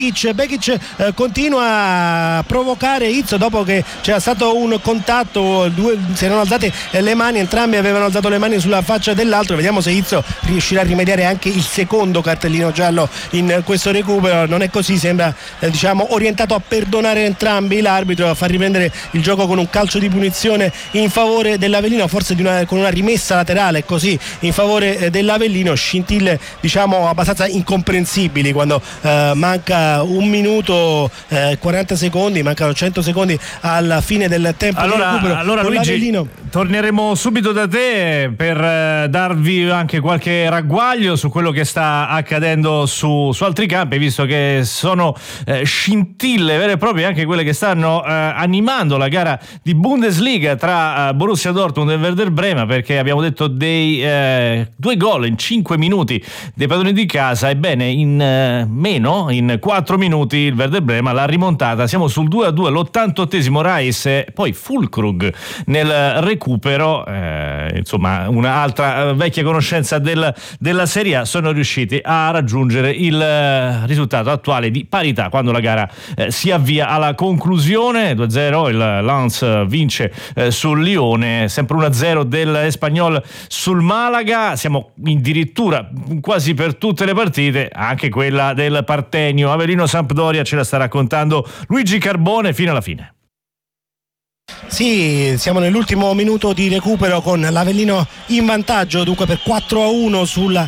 Bekic continua a provocare Izzo dopo che c'era stato un contatto, si erano alzate le mani, entrambi avevano alzato le mani sulla faccia dell'altro. Vediamo se Izzo riuscirà a rimediare anche il secondo cartellino giallo in questo recupero. Non è così, sembra orientato a perdonare entrambi l'arbitro, a far riprendere il gioco con un calcio di punizione in favore dell'Avellino, forse con una rimessa laterale così in favore dell'Avellino. Scintille abbastanza incomprensibili quando manca un minuto 40 secondi, mancano 100 secondi alla fine del tempo di recupero. Allora Luigi, torneremo subito da te per darvi anche qualche ragguaglio su quello che sta accadendo su altri campi, visto che sono scintille vere e proprie anche quelle che stanno animando la gara di Bundesliga tra Borussia Dortmund e Werder Brema, perché abbiamo detto dei 2 gol in 5 minuti dei padroni di casa. Ebbene, in 4 minuti il Werder Brema l'ha rimontata, siamo sul 2-2 all'88esimo. Reis e poi Füllkrug nel recupero, un'altra vecchia conoscenza della Serie A, sono riusciti a raggiungere il risultato attuale di parità quando la gara si avvia alla conclusione. 2-0 il Lens vince sul Lione, sempre 1-0 dell'Espanyol sul Malaga. Siamo addirittura quasi per tutte le partite, anche quella del Partenio Avellino Sampdoria ce la sta raccontando Luigi Carbone fino alla fine. Sì, siamo nell'ultimo minuto di recupero con l'Avellino in vantaggio dunque per 4-1 sulla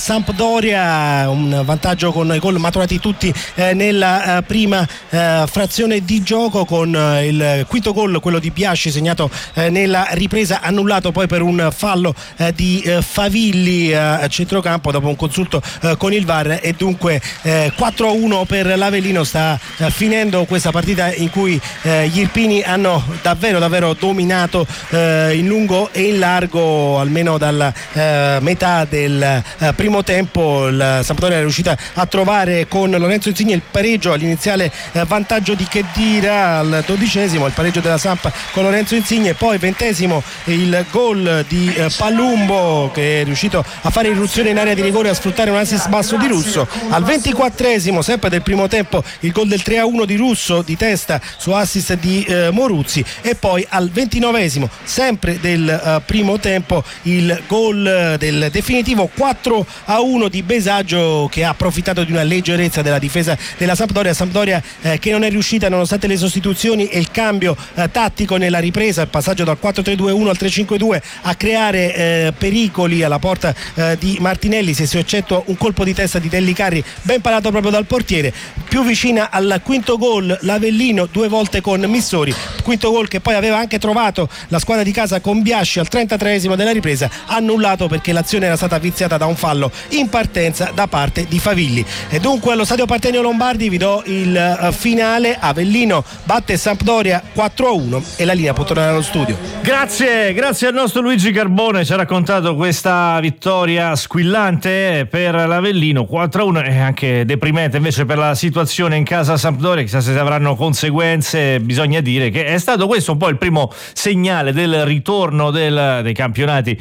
Sampdoria, un vantaggio con i gol maturati tutti nella prima frazione di gioco, con il quinto gol, quello di Biasci, segnato nella ripresa, annullato poi per un fallo di Favilli a centrocampo dopo un consulto con il VAR, e dunque 4-1 per l'Avellino. Sta finendo questa partita in cui gli irpini hanno davvero dominato in lungo e in largo, almeno dalla metà del primo tempo. La Sampdoria è riuscita a trovare con Lorenzo Insigne il pareggio all'iniziale vantaggio di Khedira al 12esimo, il pareggio della Samp con Lorenzo Insigne, poi 20esimo il gol di Palumbo, che è riuscito a fare irruzione in area di rigore, a sfruttare un assist basso di Russo. Al 24esimo, sempre del primo tempo, il gol del 3-1 di Russo di testa su assist di Moruzzi, e poi al 29esimo, sempre del primo tempo, il gol del definitivo 4-1 di Besaggio, che ha approfittato di una leggerezza della difesa della Sampdoria che non è riuscita, nonostante le sostituzioni e il cambio tattico nella ripresa, il passaggio dal 4-3-2-1 al 3-5-2, a creare pericoli alla porta di Martinelli, se eccetto un colpo di testa di Dellicarri ben parato proprio dal portiere. Più vicina al quinto gol l'Avellino, 2 volte con Missori, quinto gol che poi aveva anche trovato la squadra di casa con Biasci al 33esimo della ripresa, annullato perché l'azione era stata viziata da un fallo in partenza da parte di Favilli. E dunque allo stadio Partenio Lombardi vi do il finale: Avellino batte Sampdoria 4-1 e la linea può tornare allo studio. Grazie al nostro Luigi Carbone, ci ha raccontato questa vittoria squillante per l'Avellino 4-1, e anche deprimente invece per la situazione in casa Sampdoria. Chissà se avranno conseguenze. Bisogna dire che è stato questo un po' il primo segnale del ritorno dei campionati,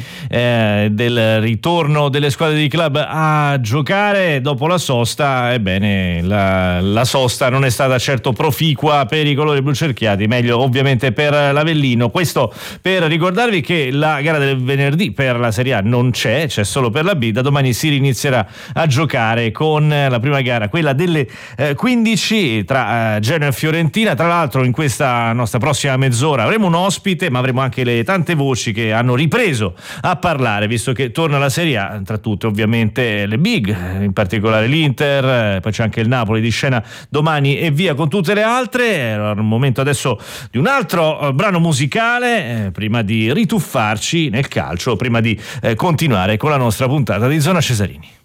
del ritorno delle squadre di club a giocare dopo la sosta. Ebbene, la sosta non è stata certo proficua per i colori blucerchiati, meglio ovviamente per l'Avellino. Questo per ricordarvi che la gara del venerdì per la Serie A non c'è solo per la B. Da domani si inizierà a giocare con la prima gara, quella delle 15 tra Genoa e Fiorentina. Tra l'altro in questa nostra prossima mezz'ora avremo un ospite, ma avremo anche le tante voci che hanno ripreso a parlare, visto che torna la Serie A, tra tutte ovviamente le big, in particolare l'Inter, poi c'è anche il Napoli di scena domani e via con tutte le altre. Era un momento adesso di un altro brano musicale, prima di rituffarci nel calcio, prima di continuare con la nostra puntata di Zona Cesarini.